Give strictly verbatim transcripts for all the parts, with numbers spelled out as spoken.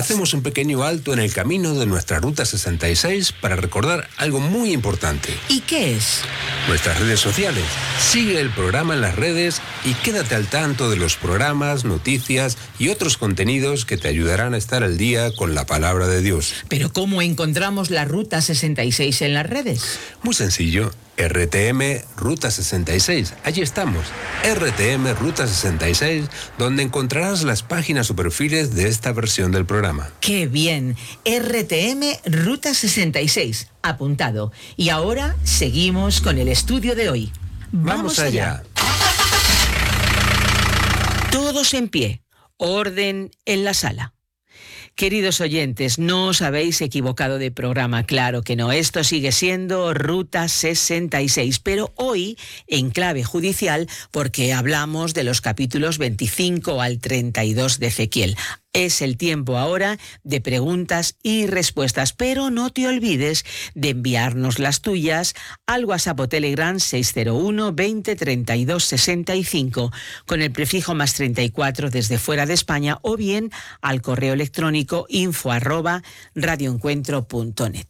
hacemos un pequeño alto en el camino de nuestra Ruta sesenta y seis para recordar algo muy importante. ¿Y qué es? Nuestras redes sociales. Sigue el programa en las redes y quédate al tanto de los programas, noticias y otros contenidos que te ayudarán a estar al día con la palabra de Dios. ¿Pero cómo encontramos la Ruta sesenta y seis en las redes? Muy sencillo. R T M Ruta sesenta y seis. Allí estamos. R T M Ruta sesenta y seis, donde encontrarás las páginas o perfiles de esta versión del programa. ¡Qué bien! R T M Ruta sesenta y seis. Apuntado. Y ahora seguimos con el estudio de hoy. ¡Vamos, Vamos allá! Todos en pie. Orden en la sala. Queridos oyentes, no os habéis equivocado de programa, claro que no. Esto sigue siendo Ruta sesenta y seis, pero hoy en clave judicial porque hablamos de los capítulos veinticinco al treinta y dos de Ezequiel. Es el tiempo ahora de preguntas y respuestas, pero no te olvides de enviarnos las tuyas al WhatsApp o Telegram seis cero uno, veinte, treinta y dos, sesenta y cinco con el prefijo más treinta y cuatro desde fuera de España o bien al correo electrónico info arroba radioencuentro punto net.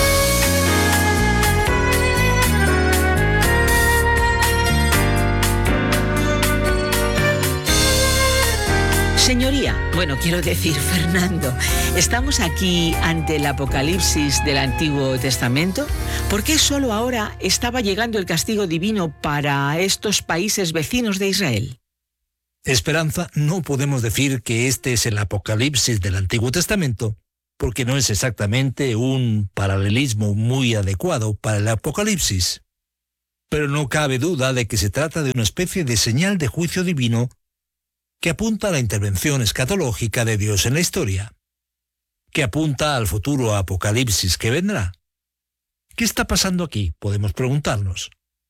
Señoría, bueno, quiero decir, Fernando, ¿estamos aquí ante el apocalipsis del Antiguo Testamento? ¿Por qué solo ahora estaba llegando el castigo divino para estos países vecinos de Israel? Esperanza, no podemos decir que este es el apocalipsis del Antiguo Testamento, porque no es exactamente un paralelismo muy adecuado para el apocalipsis. Pero no cabe duda de que se trata de una especie de señal de juicio divino que apunta a la intervención escatológica de Dios en la historia, que apunta al futuro apocalipsis que vendrá. ¿Qué está pasando aquí?, podemos preguntarnos.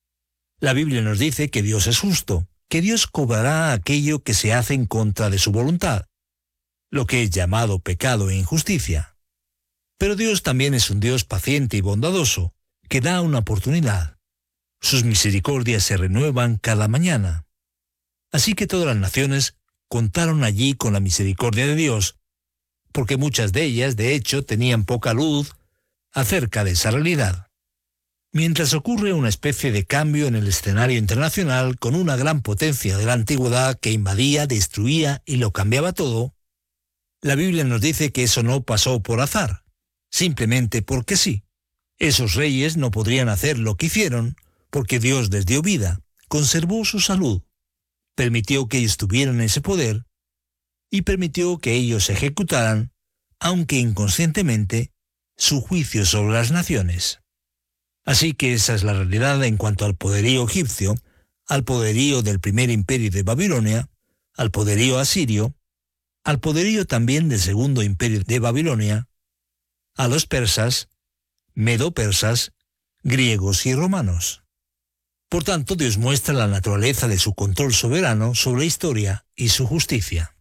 La Biblia nos dice que Dios es justo, que Dios cobrará aquello que se hace en contra de su voluntad, lo que es llamado pecado e injusticia. Pero Dios también es un Dios paciente y bondadoso, que da una oportunidad. Sus misericordias se renuevan cada mañana. Así que todas las naciones contaron allí con la misericordia de Dios, porque muchas de ellas, de hecho, tenían poca luz acerca de esa realidad. Mientras ocurre una especie de cambio en el escenario internacional con una gran potencia de la antigüedad que invadía, destruía y lo cambiaba todo, la Biblia nos dice que eso no pasó por azar, simplemente porque sí. Esos reyes no podrían hacer lo que hicieron porque Dios les dio vida, conservó su salud, permitió que ellos tuvieran ese poder y permitió que ellos ejecutaran, aunque inconscientemente, su juicio sobre las naciones. Así que esa es la realidad en cuanto al poderío egipcio, al poderío del primer imperio de Babilonia, al poderío asirio, al poderío también del segundo imperio de Babilonia, a los persas, medo-persas, griegos y romanos. Por tanto, Dios muestra la naturaleza de su control soberano sobre la historia y su justicia.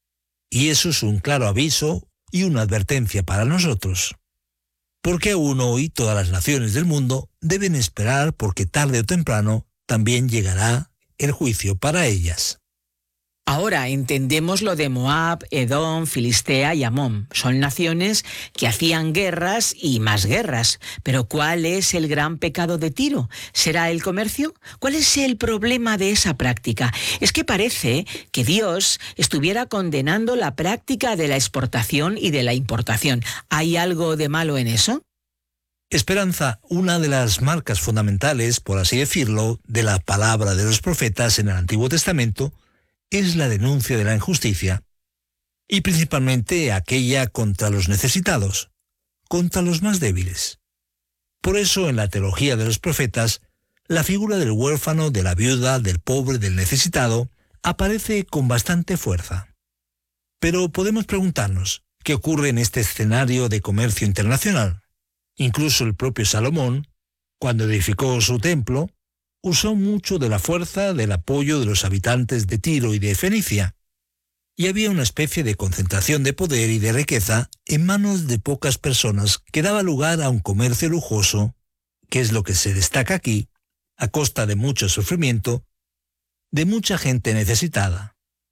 Y eso es un claro aviso y una advertencia para nosotros. Porque aún hoy todas las naciones del mundo deben esperar porque tarde o temprano también llegará el juicio para ellas. Ahora entendemos lo de Moab, Edom, Filistea y Amón. Son naciones que hacían guerras y más guerras. Pero ¿cuál es el gran pecado de Tiro? ¿Será el comercio? ¿Cuál es el problema de esa práctica? Es que parece que Dios estuviera condenando la práctica de la exportación y de la importación. ¿Hay algo de malo en eso? Esperanza, una de las marcas fundamentales, por así decirlo, de la palabra de los profetas en el Antiguo Testamento es la denuncia de la injusticia, y principalmente aquella contra los necesitados, contra los más débiles. Por eso en la teología de los profetas, la figura del huérfano, de la viuda, del pobre, del necesitado, aparece con bastante fuerza. Pero podemos preguntarnos, ¿qué ocurre en este escenario de comercio internacional? Incluso el propio Salomón, cuando edificó su templo, usó mucho de la fuerza del apoyo de los habitantes de Tiro y de Fenicia, y había una especie de concentración de poder y de riqueza en manos de pocas personas que daba lugar a un comercio lujoso, que es lo que se destaca aquí, a costa de mucho sufrimiento, de mucha gente necesitada.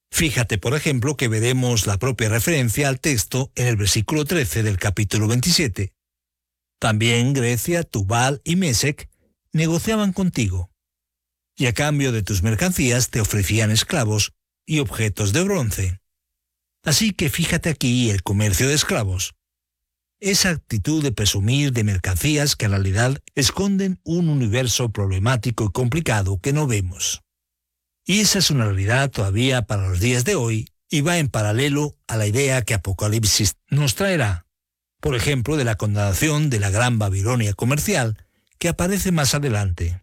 Fíjate, por ejemplo, que veremos la propia referencia al texto en el versículo trece del capítulo veintisiete. También Grecia, Tubal y Mesec negociaban contigo, y a cambio de tus mercancías te ofrecían esclavos y objetos de bronce. Así que fíjate aquí el comercio de esclavos. Esa actitud de presumir de mercancías que en realidad esconden un universo problemático y complicado que no vemos. Y esa es una realidad todavía para los días de hoy y va en paralelo a la idea que Apocalipsis nos traerá, por ejemplo, de la condenación de la gran Babilonia comercial que aparece más adelante.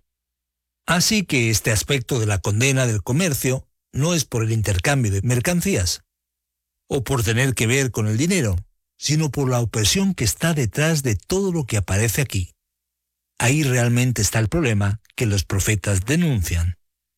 Así que este aspecto de la condena del comercio no es por el intercambio de mercancías o por tener que ver con el dinero, sino por la opresión que está detrás de todo lo que aparece aquí. Ahí realmente está el problema que los profetas denuncian.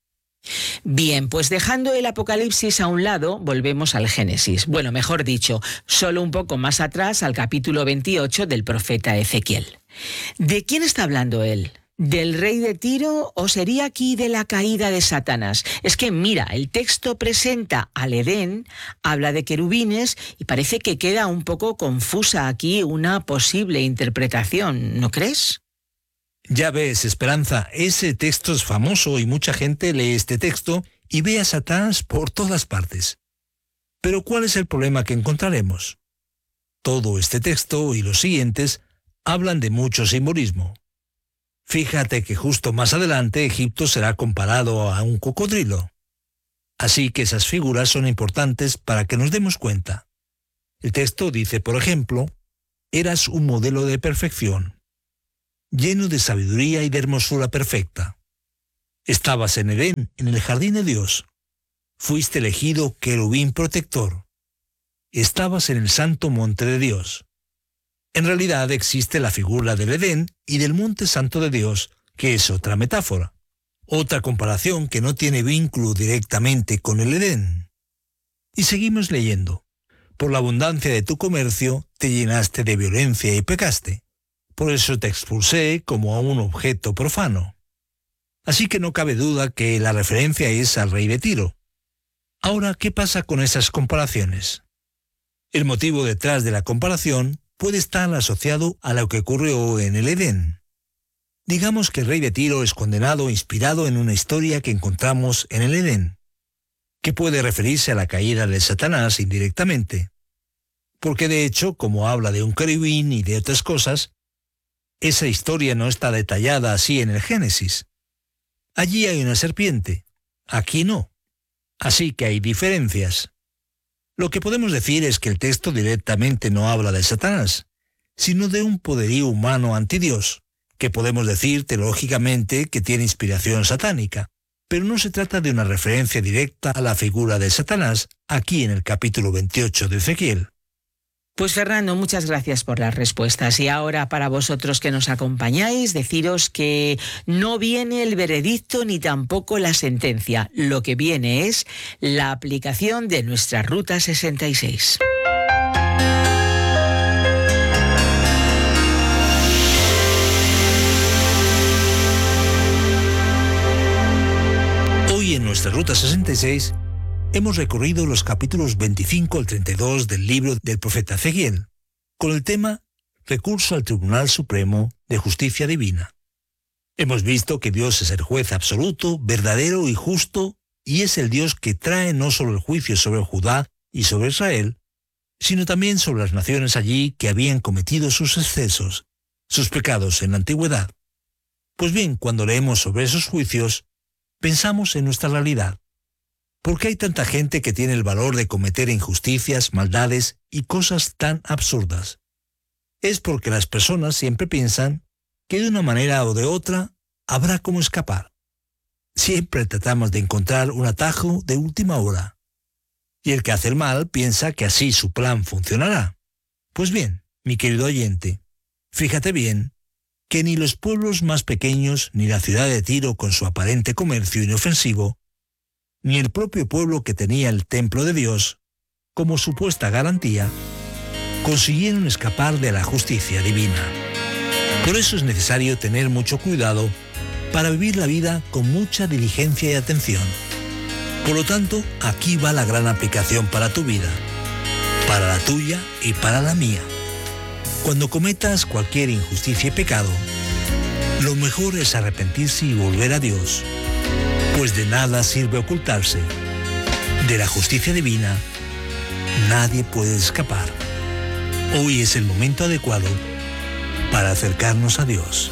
Bien, pues dejando el Apocalipsis a un lado, volvemos al Génesis. Bueno, mejor dicho, solo un poco más atrás al capítulo veintiocho del profeta Ezequiel. ¿De quién está hablando él? ¿Del rey de Tiro o sería aquí de la caída de Satanás? Es que mira, el texto presenta al Edén, habla de querubines y parece que queda un poco confusa aquí una posible interpretación, ¿no crees? Ya ves, Esperanza, ese texto es famoso y mucha gente lee este texto y ve a Satanás por todas partes. Pero ¿cuál es el problema que encontraremos? Todo este texto y los siguientes hablan de mucho simbolismo. Fíjate que justo más adelante Egipto será comparado a un cocodrilo. Así que esas figuras son importantes para que nos demos cuenta. El texto dice, por ejemplo, eras un modelo de perfección, lleno de sabiduría y de hermosura perfecta. Estabas en Edén, en el jardín de Dios. Fuiste elegido querubín protector. Estabas en el santo monte de Dios. En realidad existe la figura del Edén y del monte santo de Dios, que es otra metáfora, otra comparación que no tiene vínculo directamente con el Edén. Y seguimos leyendo. Por la abundancia de tu comercio te llenaste de violencia y pecaste. Por eso te expulsé como a un objeto profano. Así que no cabe duda que la referencia es al rey de Tiro. Ahora, ¿qué pasa con esas comparaciones? El motivo detrás de la comparación puede estar asociado a lo que ocurrió en el Edén. Digamos que el rey de Tiro es condenado inspirado en una historia que encontramos en el Edén, que puede referirse a la caída de Satanás indirectamente, porque de hecho, como habla de un querubín y de otras cosas, esa historia no está detallada así en el Génesis. Allí hay una serpiente, aquí no. Así que hay diferencias. Lo que podemos decir es que el texto directamente no habla de Satanás, sino de un poderío humano anti Dios, que podemos decir teológicamente que tiene inspiración satánica, pero no se trata de una referencia directa a la figura de Satanás aquí en el capítulo veintiocho de Ezequiel. Pues Fernando, muchas gracias por las respuestas. Y ahora para vosotros que nos acompañáis, deciros que no viene el veredicto ni tampoco la sentencia. Lo que viene es la aplicación de nuestra Ruta sesenta y seis. Hoy en nuestra Ruta sesenta y seis hemos recorrido los capítulos veinticinco al treinta y dos del libro del profeta Ezequiel, con el tema Recurso al Tribunal Supremo de Justicia Divina. Hemos visto que Dios es el juez absoluto, verdadero y justo, y es el Dios que trae no solo el juicio sobre Judá y sobre Israel, sino también sobre las naciones allí que habían cometido sus excesos, sus pecados en la antigüedad. Pues bien, cuando leemos sobre esos juicios, pensamos en nuestra realidad. ¿Por qué hay tanta gente que tiene el valor de cometer injusticias, maldades y cosas tan absurdas? Es porque las personas siempre piensan que de una manera o de otra habrá cómo escapar. Siempre tratamos de encontrar un atajo de última hora. Y el que hace el mal piensa que así su plan funcionará. Pues bien, mi querido oyente, fíjate bien que ni los pueblos más pequeños, ni la ciudad de Tiro con su aparente comercio inofensivo, ni el propio pueblo que tenía el templo de Dios, como supuesta garantía, consiguieron escapar de la justicia divina. Por eso es necesario tener mucho cuidado para vivir la vida con mucha diligencia y atención. Por lo tanto, aquí va la gran aplicación para tu vida, para la tuya y para la mía. Cuando cometas cualquier injusticia y pecado, lo mejor es arrepentirse y volver a Dios, pues de nada sirve ocultarse. De la justicia divina, nadie puede escapar. Hoy es el momento adecuado para acercarnos a Dios.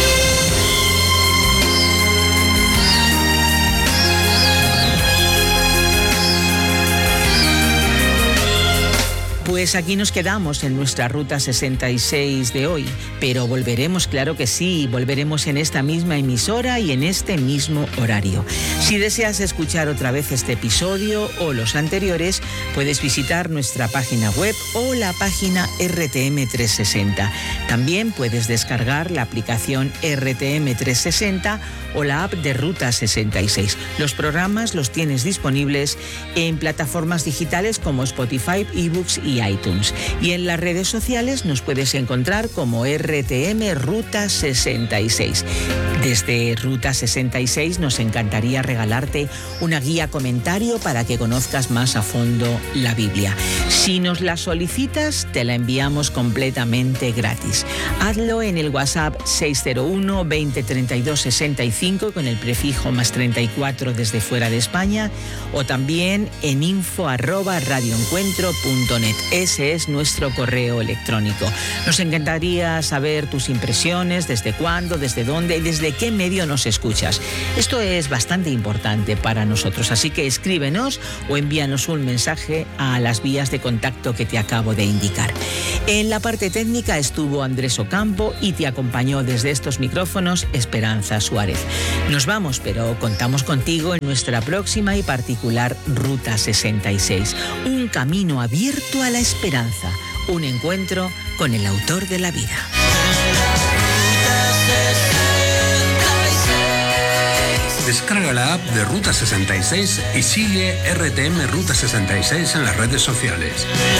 Pues aquí nos quedamos en nuestra Ruta sesenta y seis de hoy, pero volveremos, claro que sí, volveremos en esta misma emisora y en este mismo horario. Si deseas escuchar otra vez este episodio o los anteriores, puedes visitar nuestra página web o la página R T M trescientos sesenta. También puedes descargar la aplicación R T M trescientos sesenta o la app de Ruta sesenta y seis. Los programas los tienes disponibles en plataformas digitales como Spotify, eBooks y iTunes. Y en las redes sociales nos puedes encontrar como R T M Ruta sesenta y seis. Desde Ruta sesenta y seis nos encantaría regalarte una guía comentario para que conozcas más a fondo la Biblia. Si nos la solicitas, te la enviamos completamente gratis. Hazlo en el WhatsApp seis cero uno, veinte, treinta y dos, sesenta y cinco con el prefijo más treinta y cuatro desde fuera de España, o también en info arroba radioencuentro punto net. Ese es nuestro correo electrónico. Nos encantaría saber tus impresiones, desde cuándo, desde dónde y desde qué medio nos escuchas. Esto es bastante importante para nosotros, así que escríbenos o envíanos un mensaje a las vías de contacto que te acabo de indicar. En la parte técnica estuvo Andrés Ocampo y te acompañó desde estos micrófonos Esperanza Suárez. Nos vamos, pero contamos contigo en nuestra próxima y particular Ruta sesenta y seis. Un camino abierto a la esperanza. Un encuentro con el autor de la vida. Descarga la app de Ruta sesenta y seis y sigue R T M Ruta sesenta y seis en las redes sociales.